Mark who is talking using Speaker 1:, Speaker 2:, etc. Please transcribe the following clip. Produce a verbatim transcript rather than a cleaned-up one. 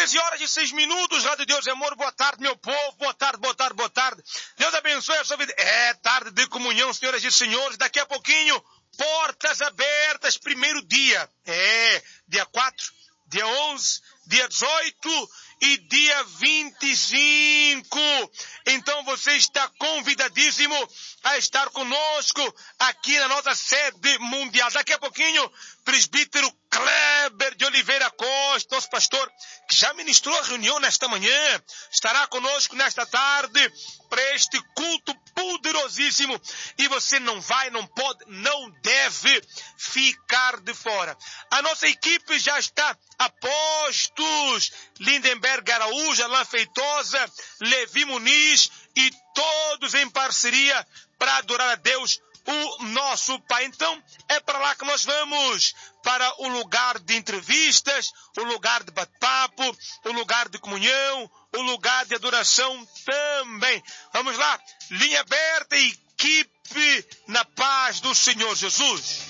Speaker 1: treze horas e seis minutos, Rádio Deus é Amor, boa tarde, meu povo, boa tarde, boa tarde, boa tarde. Deus abençoe a sua vida. É tarde de comunhão, senhoras e senhores, daqui a pouquinho, portas abertas, primeiro dia. É, dia quatro, dia onze, dia dezoito e dia vinte e cinco. Então você está convidadíssimo a estar conosco aqui na nossa sede mundial. Daqui a pouquinho, presbítero Kleber de Oliveira Costa, nosso pastor, que já ministrou a reunião nesta manhã, estará conosco nesta tarde para este culto poderosíssimo. E você não vai, não pode, não deve ficar de fora. A nossa equipe já está a postos. Lindenberg Araújo, Alain Feitosa, Levi Muniz e todos em parceria para adorar a Deus, o nosso Pai. Então, é para lá que nós vamos, para o lugar de entrevistas, o lugar de bate-papo, o lugar de comunhão, o lugar de adoração também. Vamos lá, linha aberta, equipe, na paz do Senhor Jesus.